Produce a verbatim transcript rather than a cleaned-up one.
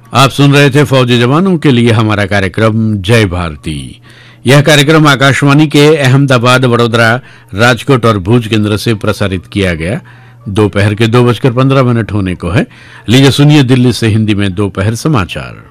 आप सुन रहे थे फौजी जवानों के लिए हमारा कार्यक्रम जय भारती। यह कार्यक्रम आकाशवाणी के अहमदाबाद, वडोदरा, राजकोट और भुज केंद्र से प्रसारित किया गया। दोपहर के दो बजकर पंद्रह मिनट होने को है। लीजिए सुनिए दिल्ली से हिंदी में दोपहर समाचार।